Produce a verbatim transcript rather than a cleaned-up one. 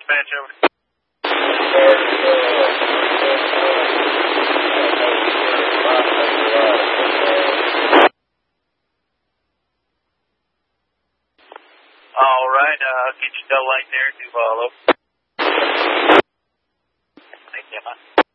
dispatch over. All right, uh, get your double light there to uh, low. Thank you, man.